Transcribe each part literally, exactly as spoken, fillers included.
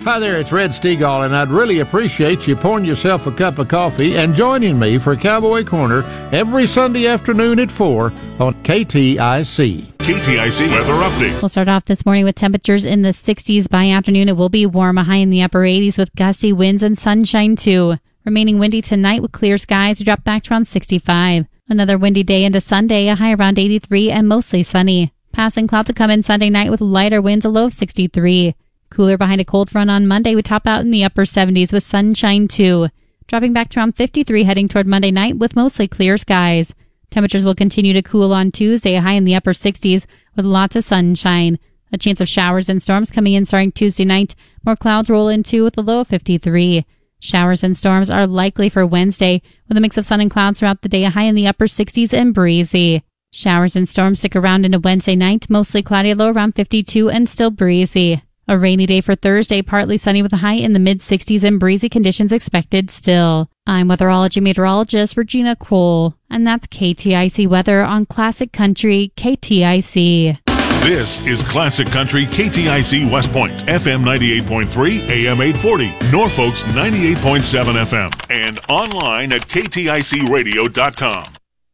Hi there, it's Red Stegall, and I'd really appreciate you pouring yourself a cup of coffee and joining me for Cowboy Corner every Sunday afternoon at four on K T I C. K T I C weather update. We'll start off this morning with temperatures in the sixties. By afternoon, it will be warm, a high in the upper eighties with gusty winds and sunshine too. Remaining windy tonight with clear skies, we drop back to around sixty-five. Another windy day into Sunday, a high around eighty-three and mostly sunny. Passing clouds will come in Sunday night with lighter winds, a low of sixty-three. Cooler behind a cold front on Monday, we top out in the upper seventies with sunshine too. Dropping back to around fifty-three heading toward Monday night with mostly clear skies. Temperatures will continue to cool on Tuesday, a high in the upper sixties with lots of sunshine. A chance of showers and storms coming in starting Tuesday night. More clouds roll in too with a low of fifty-three. Showers and storms are likely for Wednesday with a mix of sun and clouds throughout the day, a high in the upper sixties and breezy. Showers and storms stick around into Wednesday night, mostly cloudy, low around fifty-two and still breezy. A rainy day for Thursday, partly sunny with a high in the mid-sixties and breezy conditions expected still. I'm weatherology meteorologist Regina Kroll, and that's K T I C weather on Classic Country K T I C. This is Classic Country K T I C West Point, F M ninety-eight point three, A M eight forty, Norfolk's ninety-eight point seven F M, and online at K T I C radio dot com.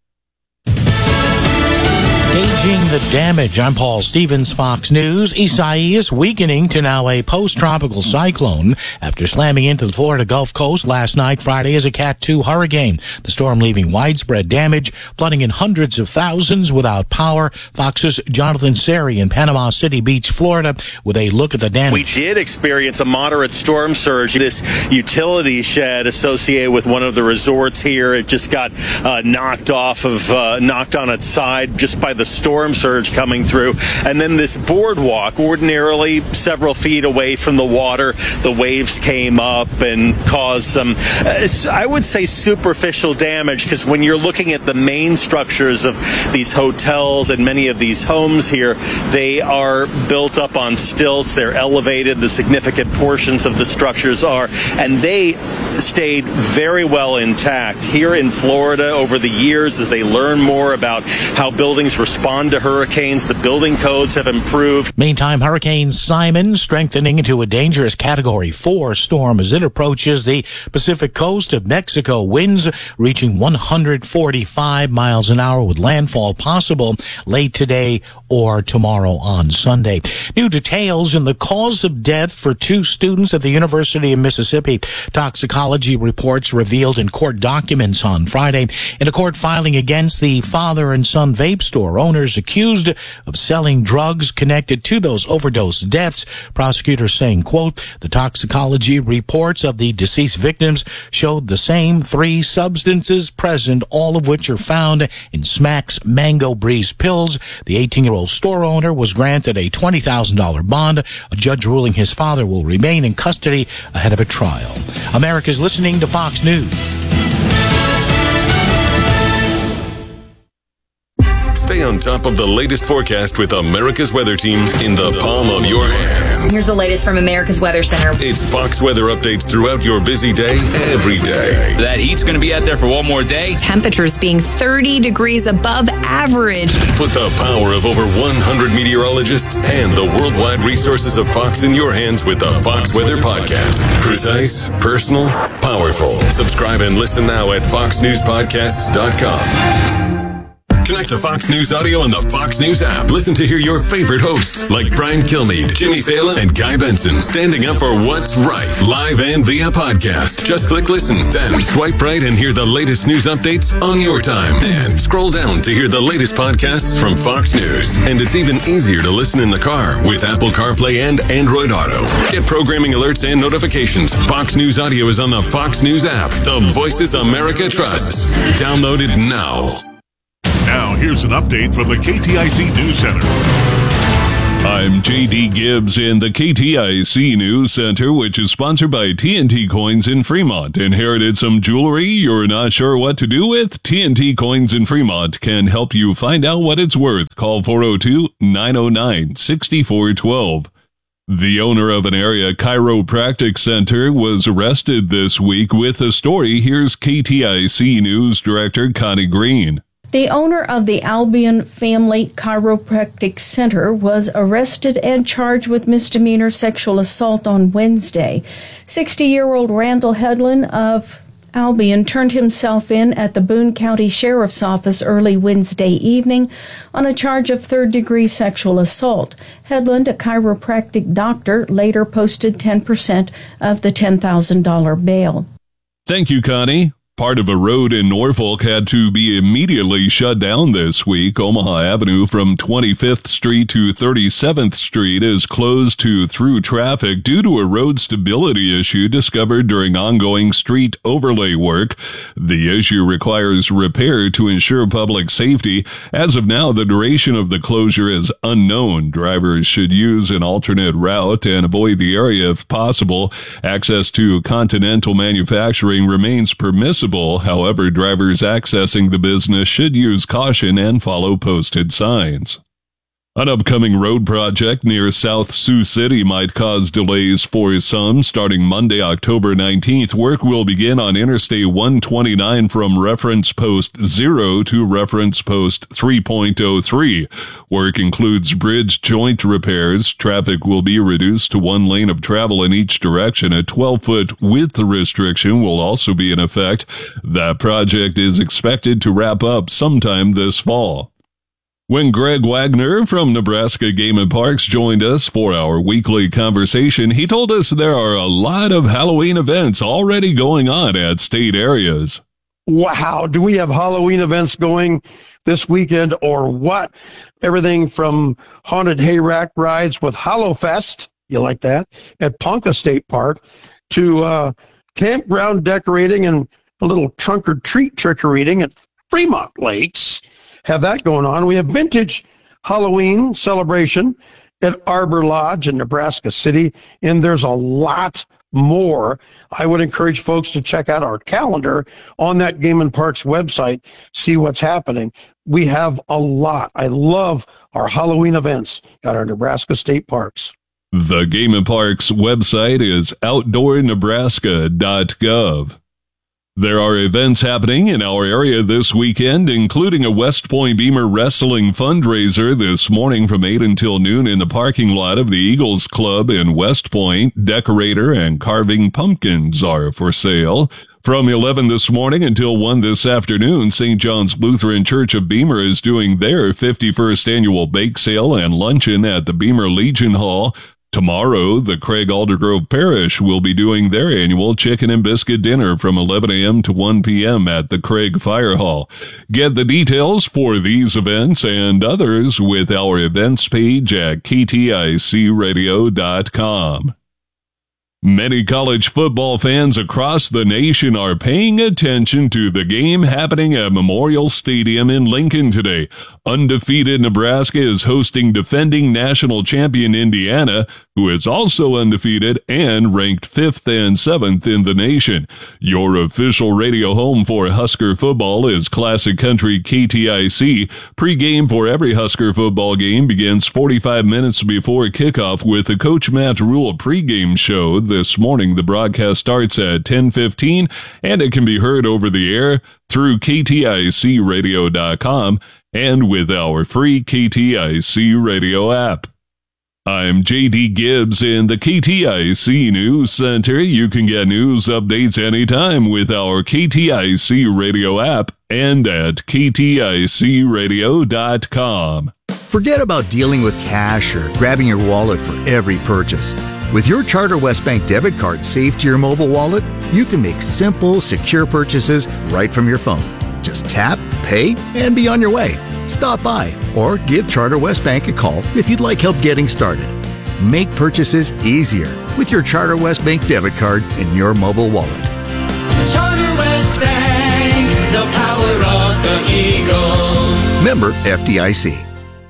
Gauging the damage. I'm Paul Stevens, Fox News. Isaias weakening to now a post-tropical cyclone after slamming into the Florida Gulf Coast last night, Friday, as a Cat two hurricane. The storm leaving widespread damage, flooding in hundreds of thousands without power. Fox's Jonathan Seri in Panama City Beach, Florida, with a look at the damage. We did experience a moderate storm surge. This utility shed associated with one of the resorts here, it just got uh, knocked off of, uh, knocked on its side just by the storm surge coming through. And then this boardwalk, ordinarily several feet away from the water, the waves came up and caused some, uh, I would say, superficial damage, because when you're looking at the main structures of these hotels and many of these homes here, they are built up on stilts, they're elevated, the significant portions of the structures are, and they stayed very well intact. Here in Florida, over the years, as they learn more about how buildings respond to hurricanes, the building codes have improved. Meantime, Hurricane Simon strengthening into a dangerous Category four storm as it approaches the Pacific coast of Mexico. Winds reaching one hundred forty-five miles an hour with landfall possible late today or tomorrow on Sunday. New details in the cause of death for two students at the University of Mississippi. Toxicology reports revealed in court documents on Friday in a court filing against the father and son vape store owners accused of selling drugs connected to those overdose deaths. Prosecutors saying, quote, the toxicology reports of the deceased victims showed the same three substances present, all of which are found in Smack's Mango Breeze pills. The eighteen-year-old store owner was granted a twenty thousand dollars bond, a judge ruling his father will remain in custody ahead of a trial. America's listening to Fox News. Stay on top of the latest forecast with America's Weather Team in the palm of your hands. Here's the latest from America's Weather Center. It's Fox weather updates throughout your busy day, every day. That heat's going to be out there for one more day. Temperatures being thirty degrees above average. Put the power of over one hundred meteorologists and the worldwide resources of Fox in your hands with the Fox Weather Podcast. Precise, personal, powerful. Subscribe and listen now at fox news podcasts dot com. Connect to Fox News Audio on the Fox News app. Listen to hear your favorite hosts like Brian Kilmeade, Jimmy Fallon, and Guy Benson standing up for what's right, live and via podcast. Just click listen, then swipe right and hear the latest news updates on your time. And scroll down to hear the latest podcasts from Fox News. And it's even easier to listen in the car with Apple CarPlay and Android Auto. Get programming alerts and notifications. Fox News Audio is on the Fox News app. The voices America trusts. Download it now. Now, here's an update from the K T I C News Center. I'm J D Gibbs in the K T I C News Center, which is sponsored by T N T Coins in Fremont. Inherited some jewelry you're not sure what to do with? T N T Coins in Fremont can help you find out what it's worth. Call four oh two, nine oh nine, six four one two. The owner of an area chiropractic center was arrested this week with a story. Here's K T I C News Director Connie Green. The owner of the Albion Family Chiropractic Center was arrested and charged with misdemeanor sexual assault on Wednesday. sixty-year-old Randall Hedlund of Albion turned himself in at the Boone County Sheriff's Office early Wednesday evening on a charge of third-degree sexual assault. Hedlund, a chiropractic doctor, later posted ten percent of the ten thousand dollars bail. Thank you, Connie. Part of a road in Norfolk had to be immediately shut down this week. Omaha Avenue from twenty-fifth Street to thirty-seventh Street is closed to through traffic due to a road stability issue discovered during ongoing street overlay work. The issue requires repair to ensure public safety. As of now, the duration of the closure is unknown. Drivers should use an alternate route and avoid the area if possible. Access to Continental Manufacturing remains permissible. However, drivers accessing the business should use caution and follow posted signs. An upcoming road project near South Sioux City might cause delays for some. Starting Monday, October nineteenth, work will begin on Interstate one twenty-nine from reference post zero to reference post three point oh three. Work includes bridge joint repairs. Traffic will be reduced to one lane of travel in each direction. A twelve-foot width restriction will also be in effect. That project is expected to wrap up sometime this fall. When Greg Wagner from Nebraska Game and Parks joined us for our weekly conversation, he told us there are a lot of Halloween events already going on at state areas. Wow, do we have Halloween events going this weekend or what? Everything from haunted hayrack rides with Hallowfest, you like that, at Ponca State Park, to uh, campground decorating and a little trunk-or-treat trick-or-treating at Fremont Lakes. Have that going on. We have vintage Halloween celebration at Arbor Lodge in Nebraska City, and there's a lot more. I would encourage folks to check out our calendar on that Game and Parks website, see what's happening. We have a lot. I love our Halloween events at our Nebraska State Parks. The Game and Parks website is outdoor nebraska dot gov. There are events happening in our area this weekend, including a West Point Beamer Wrestling fundraiser this morning from eight until noon in the parking lot of the Eagles Club in West Point. Decorator and carving pumpkins are for sale. From eleven this morning until one this afternoon, Saint John's Lutheran Church of Beamer is doing their fifty-first annual bake sale and luncheon at the Beamer Legion Hall. Tomorrow, the Craig Aldergrove Parish will be doing their annual chicken and biscuit dinner from eleven a.m. to one p.m. at the Craig Fire Hall. Get the details for these events and others with our events page at K T I C radio dot com. Many college football fans across the nation are paying attention to the game happening at Memorial Stadium in Lincoln today. Undefeated Nebraska is hosting defending national champion Indiana, who is also undefeated and ranked fifth and seventh in the nation. Your official radio home for Husker football is Classic Country K T I C. Pre-game for every Husker football game begins forty-five minutes before kickoff with the Coach Matt Rule pre-game show. This morning, the broadcast starts at ten fifteen, and it can be heard over the air through K T I C radio dot com and with our free K T I C radio app. I'm J D Gibbs in the K T I C News Center. You can get news updates anytime with our K T I C radio app and at K T I C radio dot com. Forget about dealing with cash or grabbing your wallet for every purchase. With your Charter West Bank debit card saved to your mobile wallet, you can make simple, secure purchases right from your phone. Just tap, pay, and be on your way. Stop by or give Charter West Bank a call if you'd like help getting started. Make purchases easier with your Charter West Bank debit card in your mobile wallet. Charter West Bank, the power of the Eagle. Member F D I C.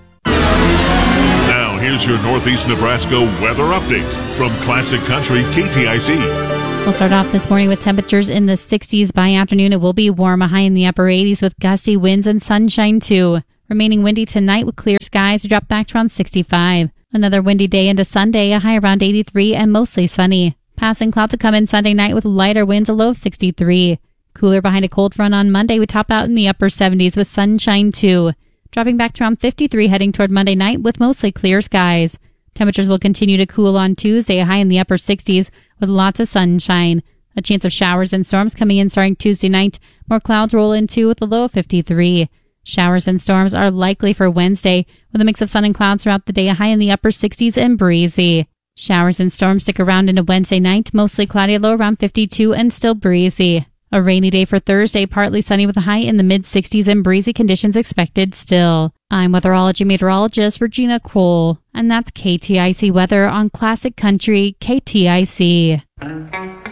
Now, here's your Northeast Nebraska weather update from Classic Country K T I C. We'll start off this morning with temperatures in the sixties. By afternoon, it will be warm, a high in the upper eighties with gusty winds and sunshine too. Remaining windy tonight with clear skies, drop back to around sixty-five. Another windy day into Sunday, a high around eighty-three and mostly sunny. Passing clouds to come in Sunday night with lighter winds, a low of sixty-three. Cooler behind a cold front on Monday. We top out in the upper seventies with sunshine too. Dropping back to around fifty-three heading toward Monday night with mostly clear skies. Temperatures will continue to cool on Tuesday, a high in the upper sixties with lots of sunshine. A chance of showers and storms coming in starting Tuesday night. More clouds roll in too with a low of fifty-three. Showers and storms are likely for Wednesday with a mix of sun and clouds throughout the day, a high in the upper sixties and breezy. Showers and storms stick around into Wednesday night, mostly cloudy, low around fifty-two and still breezy. A rainy day for Thursday, partly sunny with a high in the mid-sixties and breezy conditions expected still. I'm weatherology meteorologist Regina Kroll, and that's K T I C weather on Classic Country K T I C.